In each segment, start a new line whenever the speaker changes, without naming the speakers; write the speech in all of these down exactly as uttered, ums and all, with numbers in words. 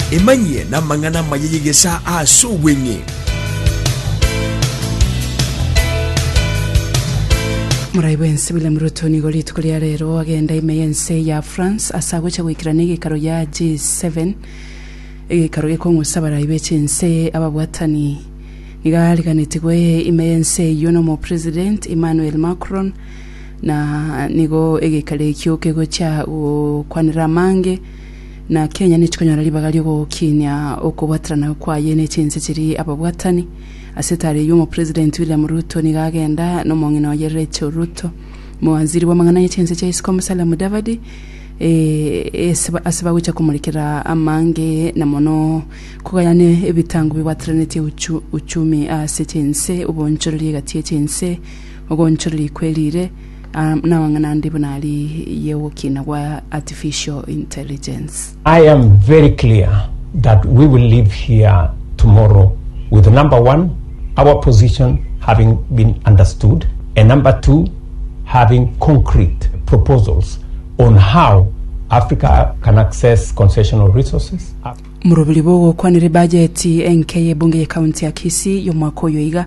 emanye na mangana mayegesa aso wenye
Muraibensi William Ruto ni goli tukulia rero agenda imeyense ya France asagwecha gwikirana karo ya G seven igikaro gekongo sabara ibechense ababwatani nigaliganitigwe imeyense yono mo president Emmanuel Macron na nigo egikale kyoke gocha kwanira mange na Kenya nichikonyara libagali go Kenya okubwatrana kwa yene chense chiri ababwatani asetare yomo president William Ruto nigagenda no mongino ya Rachel Ruto muwaziri wa mangana y'echense cha Iskom Salamu Davadi eh asaba wicha kumurikira amange na mono kugayane ebitangu biwatranete uchu, uchumi asethense ubonchorli gati y'echense ugonchorli kwelire um, na wangana ndibunali yewokina wa artificial intelligence.
I am very clear that we will live here tomorrow with number one, our position having been understood, and number two, having concrete proposals on how Africa can access concessional resources.
Murubili bogo kwanire budget N K bunge ya county ya Kisii y'omwaka oyo iga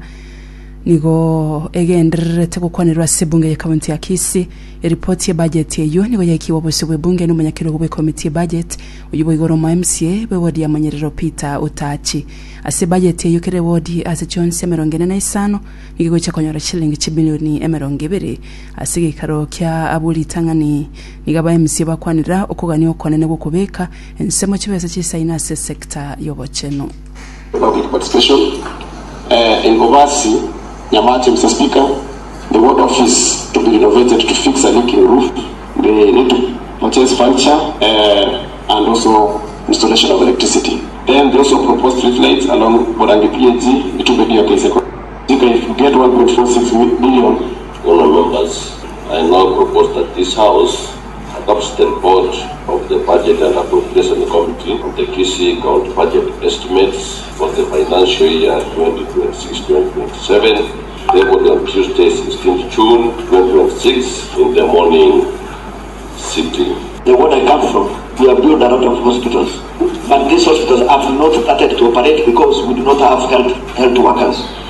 nigo egendererete gukwanirwa sebunge ya county ya Kisii report ya budget eyo nigo yakiwa bose bwebunge n'umunyakiro bwe committee budget uyibo igoro mu M C A be wodi ya Manyerero Peter Utachi ase budget eyo kere wodi ase chonse mirongo ine na isano nigo cyakonyora shilingi chibilioni mirongo ibiri asige karo kya abuli tangani nigaba M C A bakwanira okugani okwanene go kubeka ensemo kibese kisaina ase sector yobocheno
public participation uh, in Ovasi Nyamati, Mister Speaker, the ward office to be renovated to fix a leaking roof. They need to purchase furniture uh, and also installation of electricity. Then they also proposed street lights along Borangi P H G, it will be okay. If you get one point four six million.
Honourable members, I now propose that this House adopts the report of the Budget and Appropriation Committee on the Kisii County budget estimates for the financial year twenty twenty-six twenty twenty-seven, labeled on Tuesday, sixteenth June twenty twenty-six, in the morning sitting.
The ward I come from, we have built a lot of hospitals, but these hospitals have not started to operate because we do not have health, health workers.